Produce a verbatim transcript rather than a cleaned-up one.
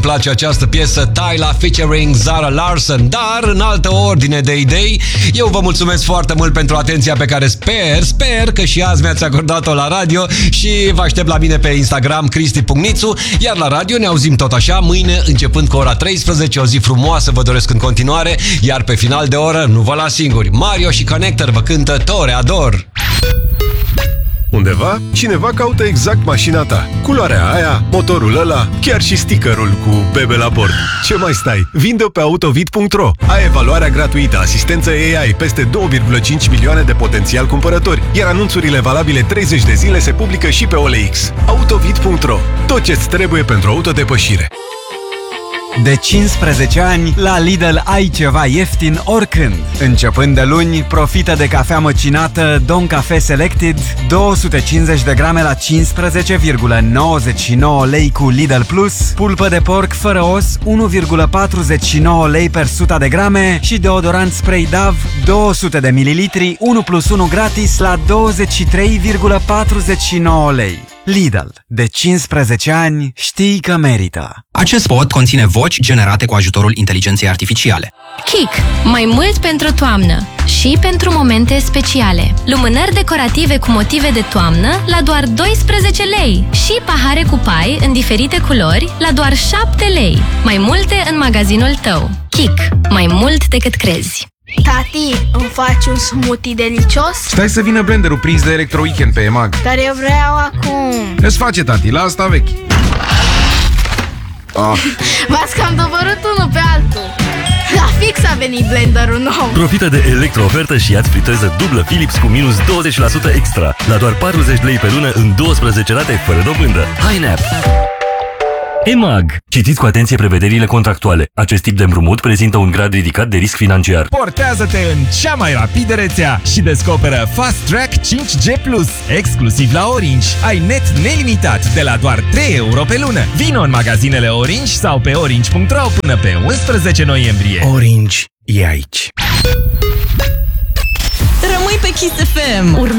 place această piesă Tyla featuring Zara Larsson, dar în altă ordine de idei, eu vă mulțumesc foarte mult pentru atenția pe care sper, sper că și azi mi-ați acordat-o la radio și vă aștept la mine pe Instagram cristi punct nițu, iar la radio ne auzim tot așa mâine începând cu ora treisprezece, o zi frumoasă vă doresc în continuare, iar pe final de oră nu vă las singuri. Mario și Connector vă cântă Toreador. Undeva, cineva caută exact mașina ta. Culoarea aia, motorul ăla, chiar și stickerul cu bebe la bord. Ce mai stai? Vinde-o pe autovid punct ro. Ai evaluarea gratuită, asistență A I, peste două virgulă cinci milioane de potențial cumpărători, iar anunțurile valabile treizeci de zile se publică și pe O L X. autovid punct ro. Tot ce-ți trebuie pentru autodepășire. De cincisprezece ani, la Lidl ai ceva ieftin oricând. Începând de luni, profită de cafea măcinată Don Cafe Selected două sute cincizeci de grame la cincisprezece virgulă nouăzeci și nouă lei cu Lidl Plus, pulpă de porc fără os unu virgulă patruzeci și nouă lei per sută de grame și deodorant spray Dove două sute de mililitri unu plus unu gratis la douăzeci și trei virgulă patruzeci și nouă lei. Lidl. De cincisprezece ani știi că merită. Acest spot conține voci generate cu ajutorul inteligenței artificiale. Kik. Mai mult pentru toamnă și pentru momente speciale. Lumânări decorative cu motive de toamnă la doar doisprezece lei și pahare cu pai în diferite culori la doar șapte lei. Mai multe în magazinul tău. Kik. Mai mult decât crezi. Tati, îmi faci un smoothie delicios? Stai să vină blenderul prins de Electro Weekend pe E M A G. Dar eu vreau acum. Îți face, tati, la asta vechi. Ah. V-ați cam dobărât unul pe altul. La fix a venit blenderul nou. Profită de electro-ofertă și ia-ți friteză dublă Philips cu minus douăzeci la sută extra. La doar patruzeci lei pe lună în douăsprezece rate fără dobândă. Hai Nap! E M A G. Citiți cu atenție prevederile contractuale. Acest tip de împrumut prezintă un grad ridicat de risc financiar. Portează-te în cea mai rapidă rețea și descoperă Fast Track cinci G plus, exclusiv la Orange. Ai net nelimitat de la doar trei euro pe lună. Vino în magazinele Orange sau pe orange punct ro până pe unsprezece noiembrie. Orange e aici. Rămâi pe Kiss F M.